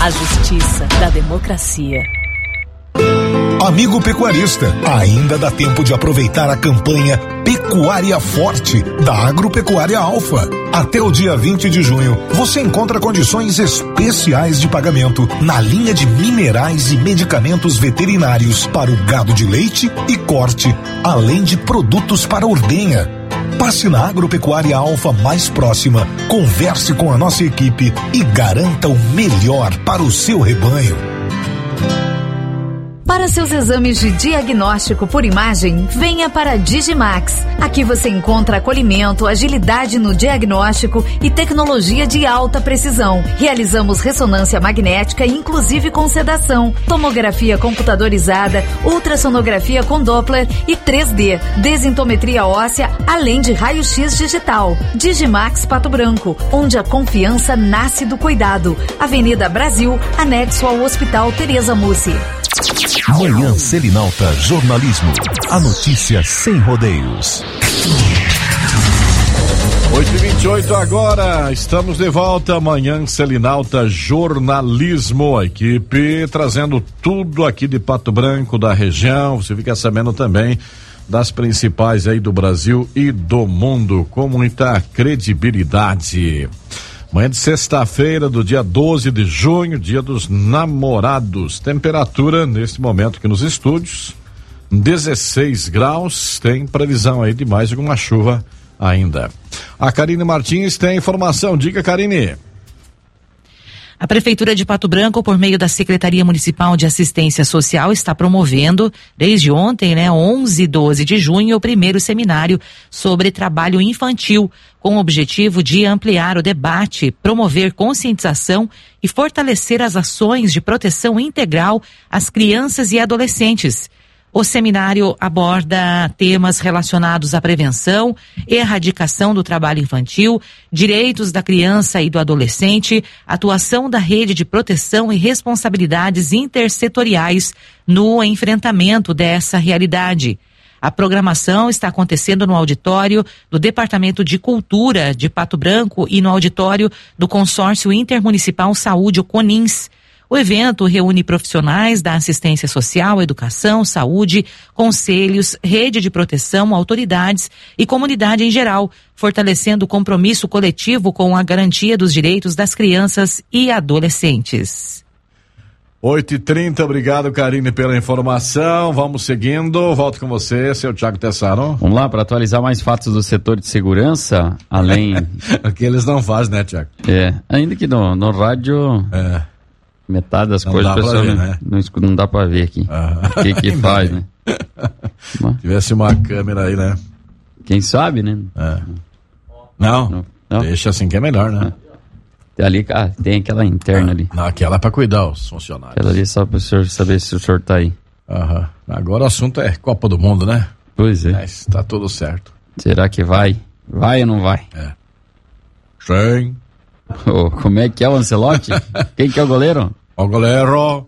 A justiça da democracia. Amigo pecuarista, ainda dá tempo de aproveitar a campanha Pecuária Forte da Agropecuária Alfa. Até o dia 20 de junho, você encontra condições especiais de pagamento na linha de minerais e medicamentos veterinários para o gado de leite e corte, além de produtos para ordenha. Passe na Agropecuária Alfa mais próxima, converse com a nossa equipe e garanta o melhor para o seu rebanho. Para seus exames de diagnóstico por imagem, venha para a Digimax. Aqui você encontra acolhimento, agilidade no diagnóstico e tecnologia de alta precisão. Realizamos ressonância magnética, inclusive com sedação, tomografia computadorizada, ultrassonografia com Doppler e 3D, desintometria óssea, além de raio-x digital. Digimax Pato Branco, onde a confiança nasce do cuidado. Avenida Brasil, anexo ao Hospital Tereza Mussi. Manhã Selinalta Jornalismo. A notícia sem rodeios. 8h28 agora, estamos de volta. Manhã Selinalta Jornalismo. A equipe trazendo tudo aqui de Pato Branco, da região. Você fica sabendo também das principais aí do Brasil e do mundo, com muita credibilidade. Manhã de sexta-feira, do dia 12 de junho, dia dos namorados. Temperatura, neste momento aqui nos estúdios, 16 graus. Tem previsão aí de mais alguma chuva ainda. A Karine Martins tem informação. Diga, Karine. A Prefeitura de Pato Branco, por meio da Secretaria Municipal de Assistência Social, está promovendo, desde ontem, 11 e 12 de junho, o primeiro seminário sobre trabalho infantil, com o objetivo de ampliar o debate, promover conscientização e fortalecer as ações de proteção integral às crianças e adolescentes. O seminário aborda temas relacionados à prevenção, erradicação do trabalho infantil, direitos da criança e do adolescente, atuação da rede de proteção e responsabilidades intersetoriais no enfrentamento dessa realidade. A programação está acontecendo no auditório do Departamento de Cultura de Pato Branco e no auditório do Consórcio Intermunicipal Saúde, o CONINS. O evento reúne profissionais da assistência social, educação, saúde, conselhos, rede de proteção, autoridades e comunidade em geral, fortalecendo o compromisso coletivo com a garantia dos direitos das crianças e adolescentes. 8h30, obrigado, Karine, pela informação. Vamos seguindo. Volto com você, seu Thiago Tessaro. Vamos lá, para atualizar mais fatos do setor de segurança, além... O que eles não fazem, né, Thiago? Ainda que no rádio... Metade das coisas o pessoal não dá pra ver aqui. O que faz, né? Se tivesse uma câmera aí, né? Quem sabe, né? Não, deixa assim que é melhor, né? Ali, tem aquela interna ali. Não, aquela é pra cuidar os funcionários. Aquela ali só pro senhor saber se o senhor tá aí. Agora o assunto é Copa do Mundo, né? Pois é. Mas tá tudo certo. Será que vai? Vai ou não vai? Sim. Como é que é o Ancelotti? Quem que é o goleiro? O goleiro.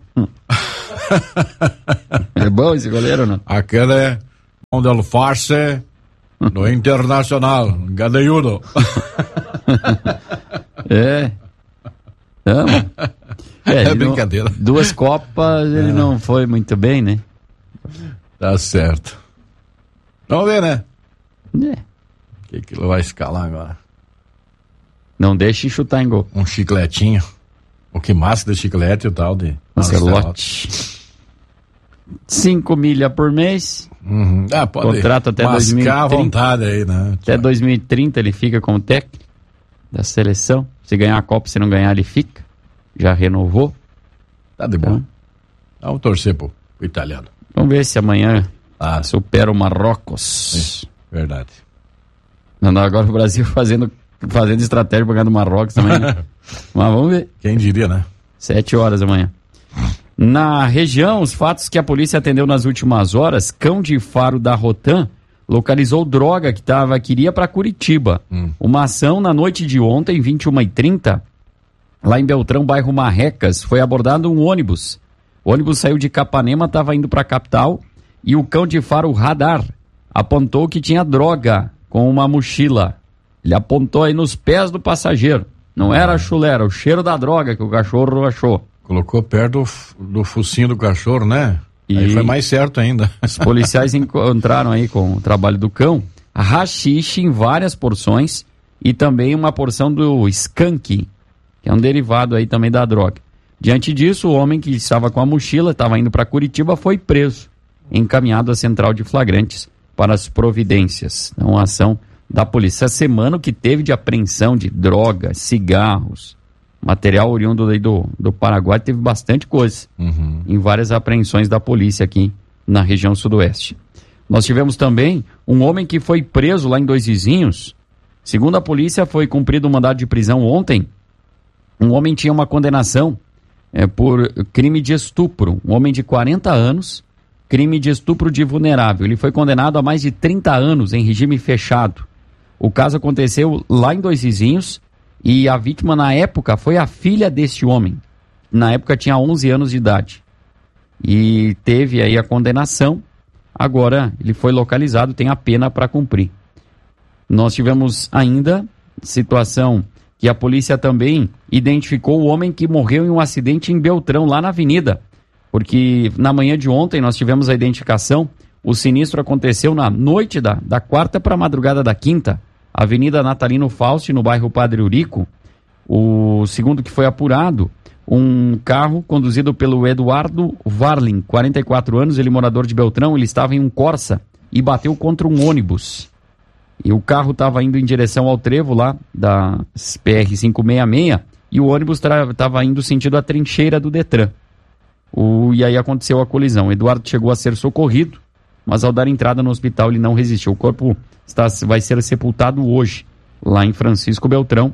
É bom esse goleiro, não? Aquele onde ele faz no Internacional, gadeudo. É brincadeira. 2 Copas ele não foi muito bem, né? Tá certo. Vamos ver, né? O que ele vai escalar agora? Não deixe chutar em gol. Um chicletinho. O que massa de chiclete e o tal de... Ancelotti. 5 milhas por mês. Pode contrato até 2030. À vontade aí, né? Até 2030 ele fica como técnico da seleção. Se ganhar a Copa, se não ganhar, ele fica. Já renovou. Tá de bom. Vamos torcer pro italiano. Vamos ver se amanhã supera o Marrocos. Isso, verdade. Não, agora o Brasil fazendo estratégia para ganhar do Marrocos também, né? Mas vamos ver. Quem diria, né? 7h amanhã. Na região, os fatos que a polícia atendeu nas últimas horas: cão de faro da Rotan localizou droga que iria para Curitiba. Uma ação na noite de ontem, 21h30, lá em Beltrão, bairro Marrecas, foi abordado um ônibus. O ônibus saiu de Capanema, estava indo para a capital, e o cão de faro Radar apontou que tinha droga com uma mochila. Ele apontou aí nos pés do passageiro. Não era a chulé, era o cheiro da droga que o cachorro achou. Colocou perto do focinho do cachorro, né? E aí foi mais certo ainda. Os policiais encontraram aí com o trabalho do cão haxixe em várias porções e também uma porção do skunk, que é um derivado aí também da droga. Diante disso, o homem que estava com a mochila, estava indo para Curitiba, foi preso, encaminhado à central de flagrantes para as providências. Então, a ação da polícia. Essa semana que teve de apreensão de drogas, cigarros, material oriundo aí do Paraguai, teve bastante coisa em várias apreensões da polícia aqui na região sudoeste. Nós tivemos também um homem que foi preso lá em Dois Vizinhos. Segundo a polícia, foi cumprido um mandado de prisão ontem. Um homem tinha uma condenação por crime de estupro. Um homem de 40 anos, crime de estupro de vulnerável. Ele foi condenado a mais de 30 anos em regime fechado. O caso aconteceu lá em Dois Vizinhos e a vítima na época foi a filha deste homem. Na época tinha 11 anos de idade. E teve aí a condenação. Agora ele foi localizado, tem a pena para cumprir. Nós tivemos ainda situação que a polícia também identificou o homem que morreu em um acidente em Beltrão, lá na avenida. Porque na manhã de ontem nós tivemos a identificação, o sinistro aconteceu na noite da quarta para a madrugada da quinta, Avenida Natalino Fausti, no bairro Padre Eurico. O segundo que foi apurado, um carro conduzido pelo Eduardo Varlin, 44 anos, ele morador de Beltrão, ele estava em um Corsa e bateu contra um ônibus. E o carro estava indo em direção ao trevo lá da PR-566 e o ônibus estava indo sentido a trincheira do Detran. E aí aconteceu a colisão. O Eduardo chegou a ser socorrido, mas ao dar entrada no hospital ele não resistiu. O corpo vai ser sepultado hoje, lá em Francisco Beltrão.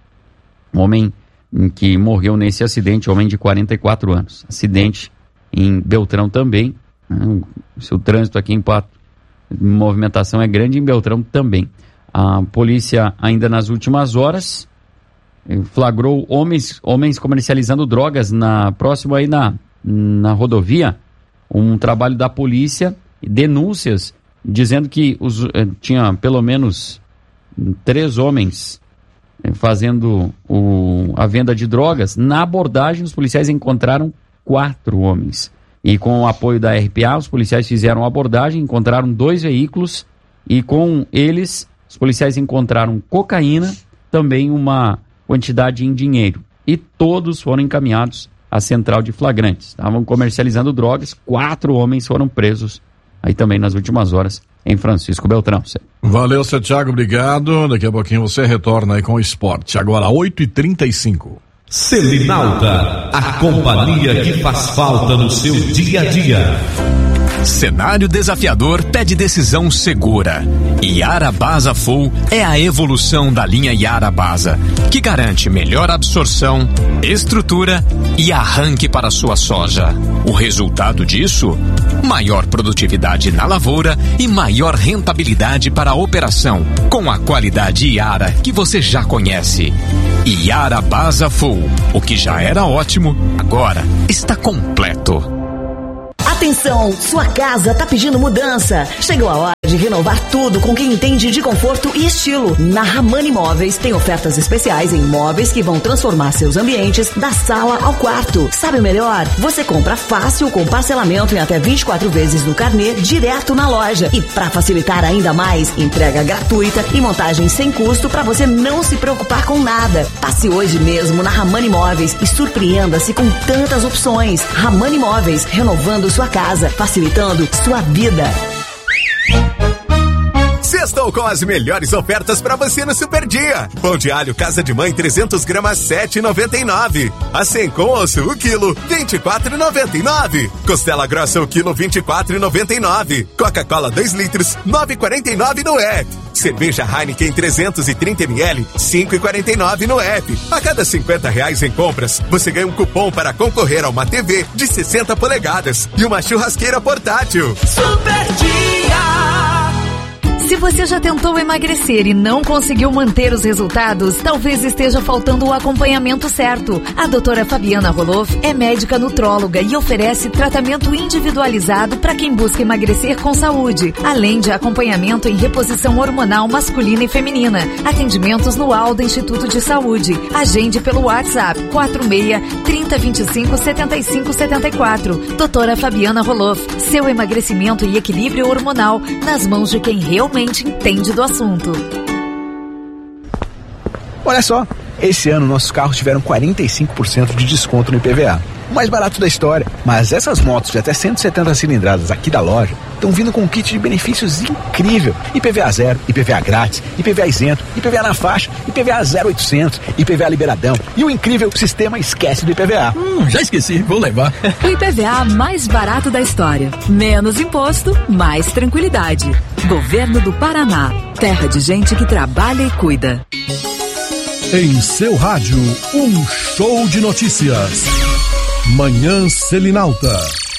Um homem que morreu nesse acidente, homem de 44 anos. Acidente em Beltrão também. O trânsito aqui em Pato, movimentação é grande, em Beltrão também. A polícia, ainda nas últimas horas, flagrou homens comercializando drogas próximo aí na rodovia. Um trabalho da polícia, denúncias dizendo que tinha pelo menos 3 homens fazendo a venda de drogas. Na abordagem, os policiais encontraram 4 homens. E com o apoio da RPA, os policiais fizeram a abordagem, encontraram 2 veículos e com eles, os policiais encontraram cocaína, também uma quantidade em dinheiro. E todos foram encaminhados à central de flagrantes. Estavam comercializando drogas, 4 homens foram presos aí também nas últimas horas em Francisco Beltrão. Valeu, seu Thiago, obrigado. Daqui a pouquinho você retorna aí com o esporte. Agora, 8h35. Selinalta, a companhia que faz falta no seu dia a dia. Cenário desafiador pede decisão segura. Yara Basa Full é a evolução da linha Yara Basa, que garante melhor absorção, estrutura e arranque para sua soja. O resultado disso? Maior produtividade na lavoura e maior rentabilidade para a operação, com a qualidade Yara que você já conhece. Yara Basa Full, o que já era ótimo, agora está completo. Atenção, sua casa tá pedindo mudança. Chegou a hora de renovar tudo com quem entende de conforto e estilo. Na Ramani Móveis tem ofertas especiais em móveis que vão transformar seus ambientes da sala ao quarto. Sabe o melhor? Você compra fácil com parcelamento em até 24 vezes no carnê direto na loja. E para facilitar ainda mais, entrega gratuita e montagem sem custo para você não se preocupar com nada. Passe hoje mesmo na Ramani Móveis e surpreenda-se com tantas opções. Ramani Móveis, renovando sua casa, facilitando sua vida. Sextou com as melhores ofertas para você no Super Dia. Pão de alho Casa de Mãe 300 gramas 7,99. Assim com osso o quilo 24,99. Costela grossa o quilo 24,99. Coca-Cola 2 litros 9,49 no app. Cerveja Heineken 330 ml 5,49 no app. A cada R$50 em compras, você ganha um cupom para concorrer a uma TV de 60 polegadas e uma churrasqueira portátil. Super Dia! Se você já tentou emagrecer e não conseguiu manter os resultados, talvez esteja faltando o acompanhamento certo. A doutora Fabiana Roloff é médica nutróloga e oferece tratamento individualizado para quem busca emagrecer com saúde, além de acompanhamento em reposição hormonal masculina e feminina. Atendimentos no Aldo Instituto de Saúde. Agende pelo WhatsApp 46-3025-7574. Doutora Fabiana Roloff, seu emagrecimento e equilíbrio hormonal nas mãos de quem realmente entende do assunto. Olha só, esse ano nossos carros tiveram 45% de desconto no IPVA. O mais barato da história. Mas essas motos de até 170 cilindradas aqui da loja estão vindo com um kit de benefícios incrível. IPVA zero, IPVA grátis, IPVA isento, IPVA na faixa, IPVA 0800, IPVA liberadão e o incrível sistema esquece do IPVA. Já esqueci, vou levar. O IPVA mais barato da história. Menos imposto, mais tranquilidade. Governo do Paraná. Terra de gente que trabalha e cuida. Em seu rádio, um show de notícias. Manhã Selinalta.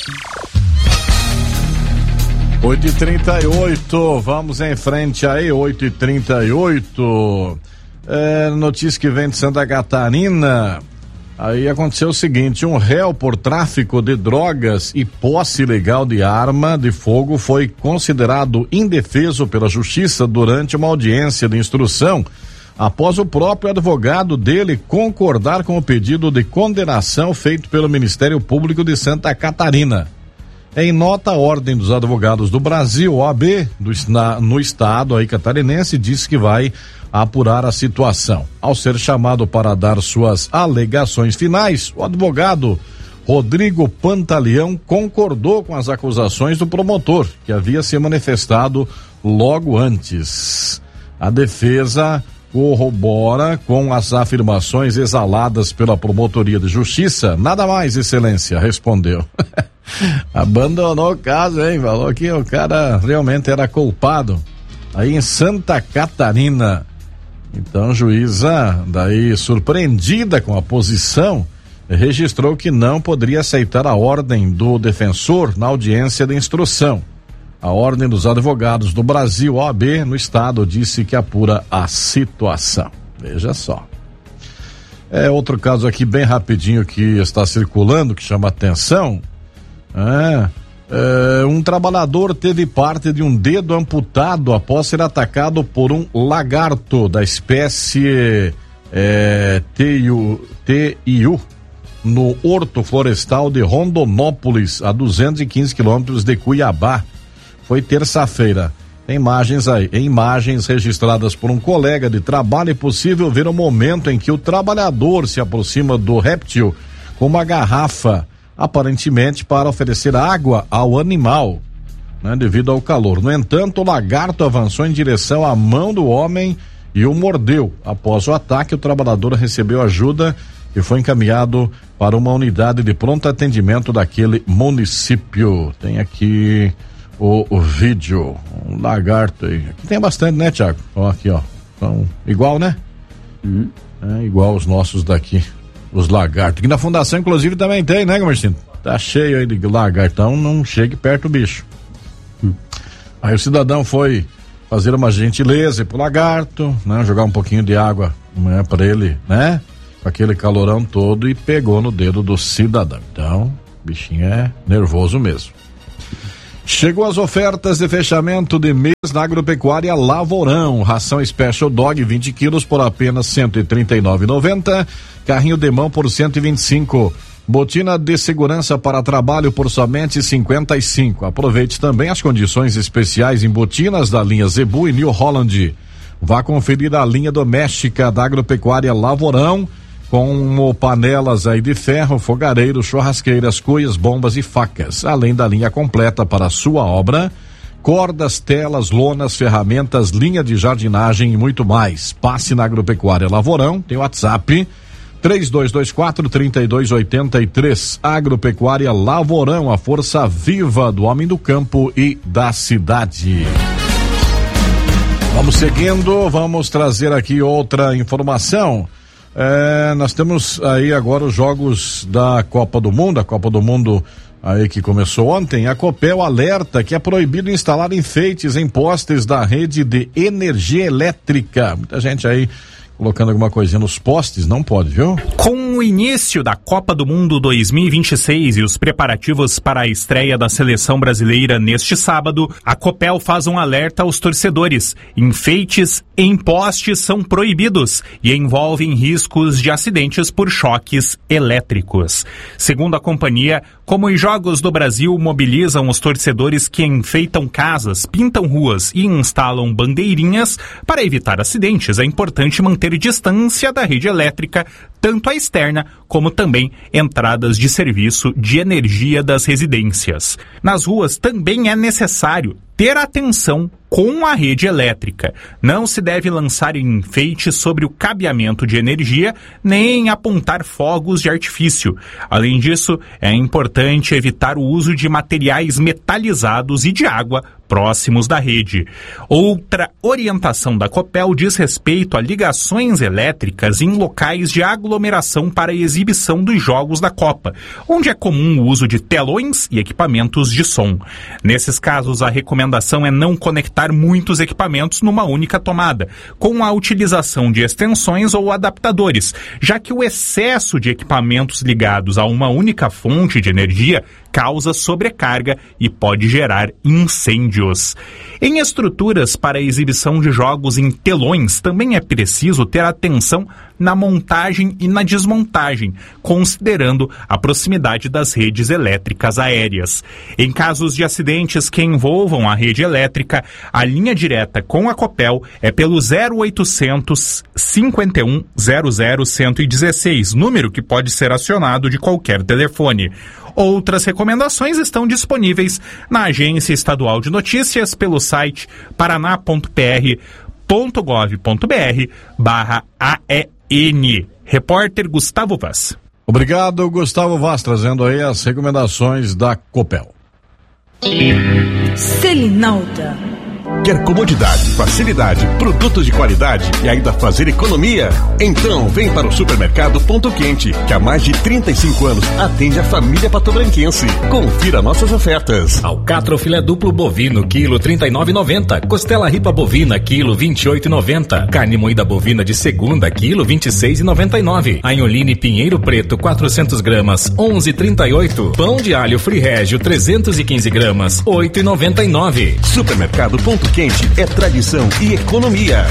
8h38, vamos em frente aí, 8h38. Notícia que vem de Santa Catarina. Aí aconteceu o seguinte: um réu por tráfico de drogas e posse ilegal de arma de fogo foi considerado indefeso pela justiça durante uma audiência de instrução, após o próprio advogado dele concordar com o pedido de condenação feito pelo Ministério Público de Santa Catarina. Em nota, a Ordem dos Advogados do Brasil, OAB, no estado aí catarinense, disse que vai apurar a situação. Ao ser chamado para dar suas alegações finais, o advogado Rodrigo Pantaleão concordou com as acusações do promotor, que havia se manifestado logo antes. A defesa corrobora com as afirmações exaladas pela Promotoria de Justiça. Nada mais, Excelência, respondeu. Abandonou o caso, hein? Falou que o cara realmente era culpado. Aí em Santa Catarina. Então, juíza, daí surpreendida com a posição, registrou que não poderia aceitar a ordem do defensor na audiência de instrução. A Ordem dos Advogados do Brasil, OAB, no estado, disse que apura a situação. Veja só. Outro caso aqui bem rapidinho que está circulando, que chama atenção. Um trabalhador teve parte de um dedo amputado após ser atacado por um lagarto da espécie TIU no Horto Florestal de Rondonópolis, a 215 quilômetros de Cuiabá. Foi terça-feira. Tem imagens aí. Em imagens registradas por um colega de trabalho, é possível ver o momento em que o trabalhador se aproxima do réptil com uma garrafa, aparentemente para oferecer água ao animal, né, devido ao calor. No entanto, o lagarto avançou em direção à mão do homem e o mordeu. Após o ataque, o trabalhador recebeu ajuda e foi encaminhado para uma unidade de pronto atendimento daquele município. Tem aqui o vídeo, um lagarto aí. Aqui tem bastante, né, Thiago? Ó, aqui, ó. Então, igual, né? Igual os nossos daqui, os lagartos. Aqui na fundação, inclusive, também tem, né, Marcinho? Tá cheio aí de lagartão, não chegue perto do bicho. Aí o cidadão foi fazer uma gentileza pro lagarto, né? Jogar um pouquinho de água, né, pra ele, né? Com aquele calorão todo, e pegou no dedo do cidadão. Então, o bichinho é nervoso mesmo. Chegou as ofertas de fechamento de mês na Agropecuária Lavorão. Ração Special Dog 20 quilos por apenas R$ 139,90. Carrinho de mão por R$ 125. Botina de segurança para trabalho por somente R$ 55. Aproveite também as condições especiais em botinas da linha Zebu e New Holland. Vá conferir a linha doméstica da Agropecuária Lavorão, com panelas aí de ferro, fogareiros, churrasqueiras, cuias, bombas e facas, além da linha completa para a sua obra, cordas, telas, lonas, ferramentas, linha de jardinagem e muito mais. Passe na Agropecuária Lavorão, tem o WhatsApp 3224-3283. Agropecuária Lavorão, a força viva do homem do campo e da cidade. Vamos seguindo, vamos trazer aqui outra informação. Nós temos aí agora os jogos da Copa do Mundo, a Copa do Mundo aí que começou ontem, a Copel alerta que é proibido instalar enfeites em postes da rede de energia elétrica. Muita gente aí colocando alguma coisinha nos postes, não pode, viu? Com o início da Copa do Mundo 2026 e os preparativos para a estreia da seleção brasileira neste sábado, a Copel faz um alerta aos torcedores. Enfeites em postes são proibidos e envolvem riscos de acidentes por choques elétricos. Segundo a companhia, como os Jogos do Brasil mobilizam os torcedores que enfeitam casas, pintam ruas e instalam bandeirinhas, para evitar acidentes, é importante manter distância da rede elétrica, tanto a externa como também entradas de serviço de energia das residências. Nas ruas também é necessário ter atenção com a rede elétrica. Não se deve lançar enfeites sobre o cabeamento de energia, nem apontar fogos de artifício. Além disso, é importante evitar o uso de materiais metalizados e de água próximos da rede. Outra orientação da Copel diz respeito a ligações elétricas em locais de aglomeração para exibição dos jogos da Copa, onde é comum o uso de telões e equipamentos de som. Nesses casos, a recomendação é não conectar muitos equipamentos numa única tomada, com a utilização de extensões ou adaptadores, já que o excesso de equipamentos ligados a uma única fonte de energia causa sobrecarga e pode gerar incêndios. Em estruturas para exibição de jogos em telões, também é preciso ter atenção na montagem e na desmontagem, considerando a proximidade das redes elétricas aéreas. Em casos de acidentes que envolvam a rede elétrica, a linha direta com a Copel é pelo 0800 51 00 116, número que pode ser acionado de qualquer telefone. Outras recomendações estão disponíveis na Agência Estadual de Notícias pelo site paraná.pr.gov.br/AEN. Repórter Gustavo Vaz. Obrigado, Gustavo Vaz, trazendo aí as recomendações da Copel. Selinalta. Quer comodidade, facilidade, produtos de qualidade e ainda fazer economia? Então vem para o Supermercado Ponto Quente, que há mais de 35 anos atende a família patobranquense. Confira nossas ofertas. Alcatra filé duplo bovino, quilo R$39,90. Costela ripa bovina, quilo R$28,90. Carne moída bovina de segunda, quilo R$26,99. Anholine Pinheiro Preto, 400 gramas, R$11,38. Pão de alho Free Régio, 315 gramas, R$8,99. Supermercado Ponto Quente é tradição e economia.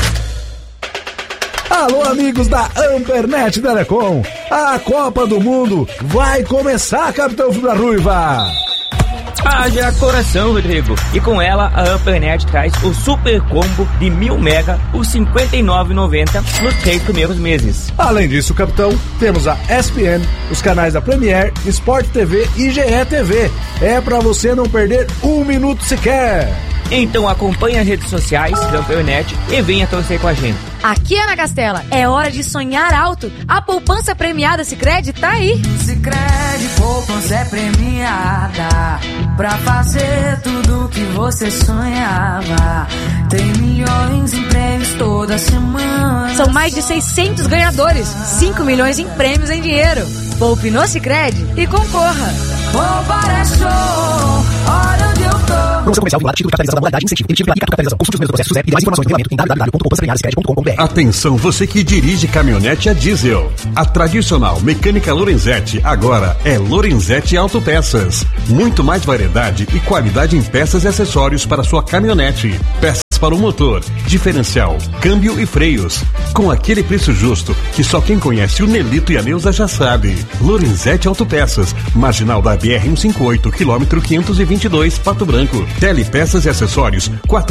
Alô, amigos da Ampernet Telecom. A Copa do Mundo vai começar, Capitão Fibra Ruiva. Haja coração, Rodrigo. E com ela, a Ampernet traz o super combo de 1000 mega por R$59,90 nos 3 primeiros meses. Além disso, capitão, temos a ESPN, os canais da Premier, Sport TV e GE TV. É pra você não perder um minuto sequer. Então acompanhe as redes sociais da Ampernet e venha torcer com a gente. Aqui, Ana Castela, é hora de sonhar alto. A poupança premiada Sicredi tá aí. Sicredi, poupança é premiada pra fazer tudo que você sonhava. Tem milhões em prêmios toda semana. São mais de 600 ganhadores, 5 milhões em prêmios em dinheiro. Poupe no Sicredi e concorra. Poupar é show, olha onde eu tô. Promoção comercial vinculada, título de capitalização da modalidade, incentivo, emitido pela Capitalização. Consulte os primeiros processos e mais informações no regulamento em www.poupançapremiadasicredi.com.br. Atenção, você que dirige caminhonete a diesel. A tradicional Mecânica Lorenzetti agora é Lorenzetti Autopeças. Muito mais variedade e qualidade em peças e acessórios para sua caminhonete. Peças para o motor, diferencial, câmbio e freios. Com aquele preço justo que só quem conhece o Nelito e a Neuza já sabe. Lorenzetti Autopeças, marginal da BR-158, quilômetro 522, Pato Branco. Telepeças e acessórios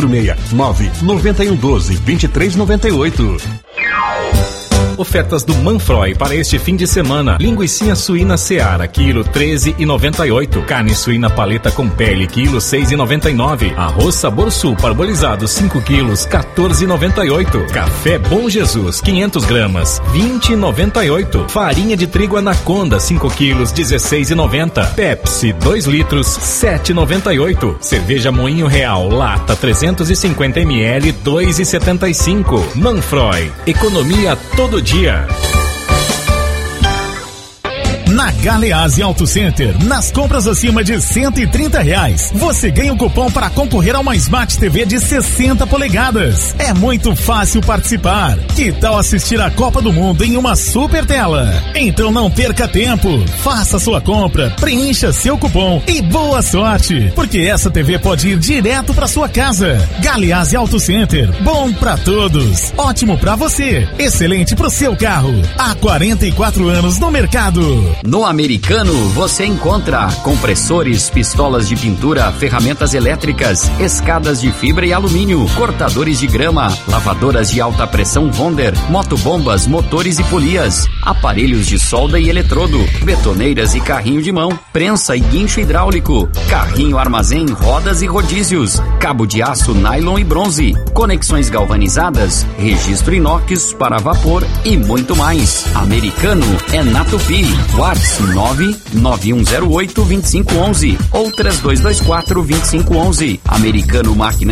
469-9112-2398. Ofertas do Manfroy para este fim de semana. Linguicinha suína Seara, quilo R$13,98. Carne suína paleta com pele, quilo R$6,99. Arroz Sabor Sul parbolizado, 5 quilos, R$14,98. Café Bom Jesus, 500 gramas, R$20,98. Farinha de trigo Anaconda, 5 quilos, R$16,90. Pepsi, 2 litros, R$7,98. Cerveja Moinho Real, lata, 350 ml, R$2,75. Manfroy, economia todo dia. Na Galeazzi Auto Center, nas compras acima de R$130, você ganha um cupom para concorrer a uma Smart TV de 60 polegadas. É muito fácil participar. Que tal assistir a Copa do Mundo em uma super tela? Então não perca tempo. Faça sua compra, preencha seu cupom e boa sorte, porque essa TV pode ir direto para sua casa. Galeazzi Auto Center, bom para todos, ótimo para você, excelente pro seu carro. Há 44 anos no mercado. No Americano você encontra compressores, pistolas de pintura, ferramentas elétricas, escadas de fibra e alumínio, cortadores de grama, lavadoras de alta pressão Wonder, motobombas, motores e polias, aparelhos de solda e eletrodo, betoneiras e carrinho de mão, prensa e guincho hidráulico, carrinho armazém, rodas e rodízios, cabo de aço, nylon e bronze, conexões galvanizadas, registro inox para vapor e muito mais. Americano é na Tupi. WhatsApp 99108-2511 ou 3224-2511. Americano Máquinas